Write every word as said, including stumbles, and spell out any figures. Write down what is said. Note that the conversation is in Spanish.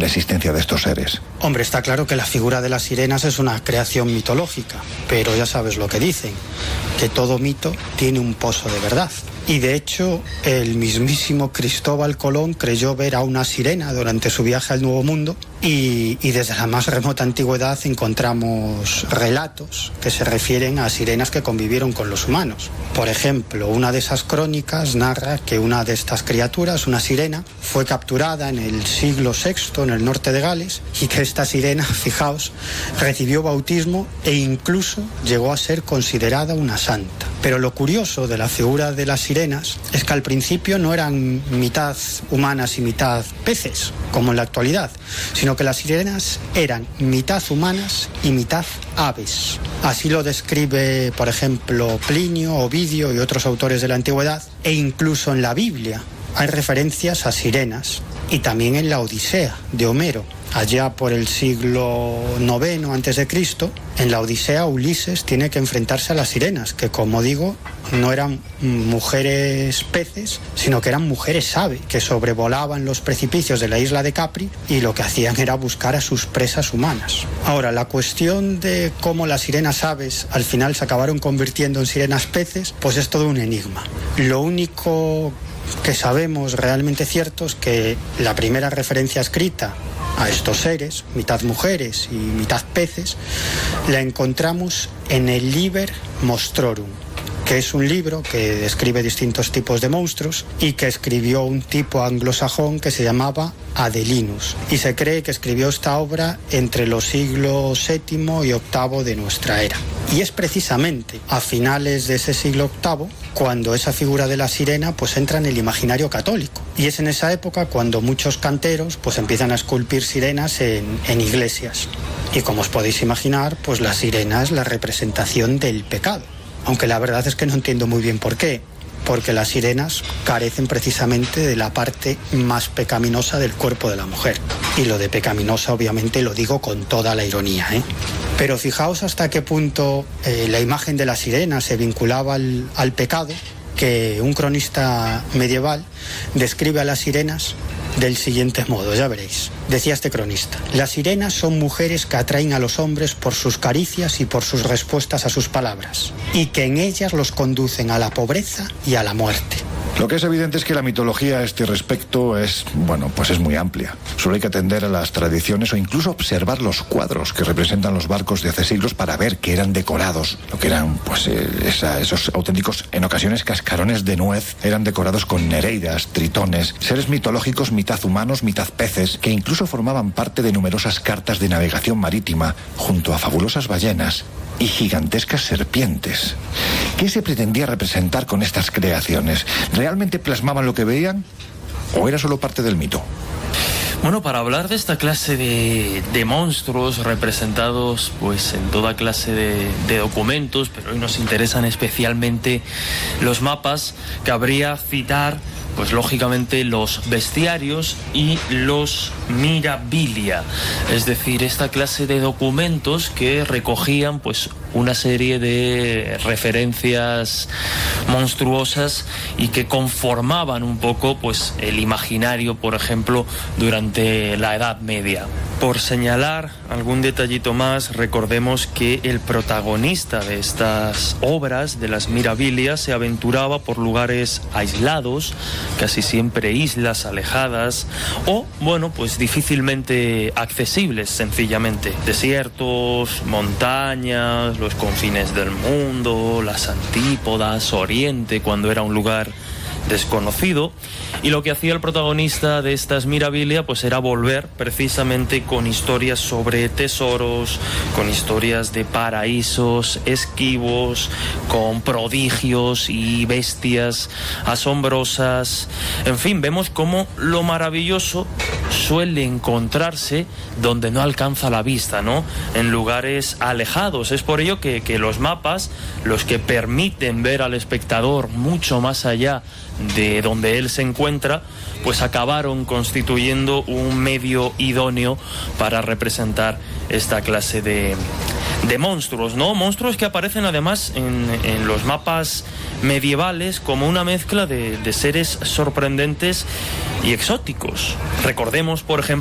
la existencia de estos seres? Hombre, está claro que la figura de las sirenas es una creación mitológica, pero ya sabes lo que dicen, que todo mito tiene un pozo de verdad. Y de hecho, el mismísimo Cristóbal Colón creyó ver a una sirena durante su viaje al Nuevo Mundo y, y desde la más remota antigüedad encontramos relatos que se refieren a sirenas que convivieron con los humanos. Por ejemplo, una de esas crónicas narra que una de estas criaturas, una sirena, fue capturada en el siglo sexto en el norte de Gales y que esta sirena, fijaos, recibió bautismo e incluso llegó a ser considerada una santa. Pero lo curioso de la figura de las sirenas es que al principio no eran mitad humanas y mitad peces, como en la actualidad, sino que las sirenas eran mitad humanas y mitad aves. Así lo describe, por ejemplo, Plinio, Ovidio y otros autores de la antigüedad, e incluso en la Biblia hay referencias a sirenas, y también en la Odisea de Homero. Allá por el siglo noveno antes de Cristo, en la Odisea Ulises tiene que enfrentarse a las sirenas, que como digo, no eran mujeres peces, sino que eran mujeres ave, que sobrevolaban los precipicios de la isla de Capri y lo que hacían era buscar a sus presas humanas. Ahora, la cuestión de cómo las sirenas aves al final se acabaron convirtiendo en sirenas peces, pues es todo un enigma. Lo único que sabemos realmente cierto es que la primera referencia escrita a estos seres, mitad mujeres y mitad peces, la encontramos en el Liber Monstrorum, que es un libro que describe distintos tipos de monstruos y que escribió un tipo anglosajón que se llamaba Adelinus, y se cree que escribió esta obra entre los siglos séptimo y octavo de nuestra era. Y es precisamente a finales de ese siglo octavo cuando esa figura de la sirena pues entra en el imaginario católico. Y es en esa época cuando muchos canteros pues empiezan a esculpir sirenas en, en iglesias. Y como os podéis imaginar, pues la sirena es la representación del pecado. Aunque la verdad es que no entiendo muy bien por qué. Porque las sirenas carecen precisamente de la parte más pecaminosa del cuerpo de la mujer. Y lo de pecaminosa obviamente lo digo con toda la ironía, ¿eh? Pero fijaos hasta qué punto eh, la imagen de la sirena se vinculaba al, al pecado, que un cronista medieval describe a las sirenas del siguiente modo, ya veréis. Decía este cronista: las sirenas son mujeres que atraen a los hombres por sus caricias y por sus respuestas a sus palabras, y que en ellas los conducen a la pobreza y a la muerte. Lo que es evidente es que la mitología a este respecto es, bueno, pues es muy amplia. Solo hay que atender a las tradiciones o incluso observar los cuadros que representan los barcos de hace siglos para ver que eran decorados, lo que eran, pues, eh, esa, esos auténticos, en ocasiones, cascarones de nuez, eran decorados con nereidas, tritones, seres mitológicos mitad humanos, mitad peces, que incluso formaban parte de numerosas cartas de navegación marítima, junto a fabulosas ballenas y gigantescas serpientes. ¿Qué se pretendía representar con estas creaciones? ¿Realmente plasmaban lo que veían o era solo parte del mito? Bueno, para hablar de esta clase de, de monstruos representados pues en toda clase de, de documentos, pero hoy nos interesan especialmente los mapas, cabría citar pues lógicamente los bestiarios y los mirabilia, es decir, esta clase de documentos que recogían pues una serie de referencias monstruosas y que conformaban un poco pues el imaginario, por ejemplo, durante la Edad Media. Por señalar algún detallito más, recordemos que el protagonista de estas obras, de las mirabilias, se aventuraba por lugares aislados, casi siempre islas alejadas o, bueno, pues difícilmente accesibles, sencillamente. Desiertos, montañas, los confines del mundo, las antípodas, Oriente, cuando era un lugar desconocido, y lo que hacía el protagonista de estas mirabilia pues era volver precisamente con historias sobre tesoros, con historias de paraísos esquivos, con prodigios y bestias asombrosas. En fin, vemos cómo lo maravilloso suele encontrarse donde no alcanza la vista, ¿no? En lugares alejados. Es por ello que, que los mapas, los que permiten ver al espectador mucho más allá de donde él se encuentra, pues acabaron constituyendo un medio idóneo para representar esta clase de, de monstruos, ¿no? Monstruos que aparecen además en, en los mapas medievales como una mezcla de, de seres sorprendentes y exóticos. Recordemos, por ejemplo,